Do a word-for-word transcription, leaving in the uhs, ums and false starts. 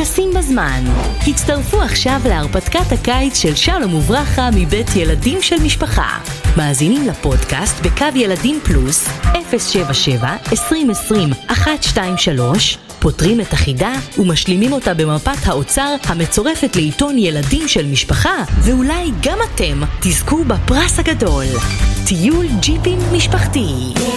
טסים בזמן. הצטרפו עכשיו להרפתקת הקיץ של שלום וברכה מבית ילדים של משפחה. מאזינים לפודקאסט בקו ילדים פלוס אפס שבע שבע עשרים עשרים אחת שתיים שלוש, פותרים את החידה ומשלימים אותה במפת האוצר המצורפת לעיתון ילדים של משפחה, ואולי גם אתם תזכו בפרס הגדול, טיול ג'יפים משפחתי.